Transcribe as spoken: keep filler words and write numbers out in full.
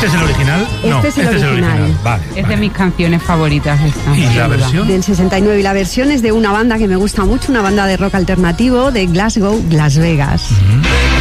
¿Este es el original? Este no, es el este original. es el original. Vale, Es vale. de mis canciones favoritas esta. ¿Y la versión? Del sesenta y nueve, y la versión es de una banda que me gusta mucho, una banda de rock alternativo de Glasgow, Las Vegas. Mm.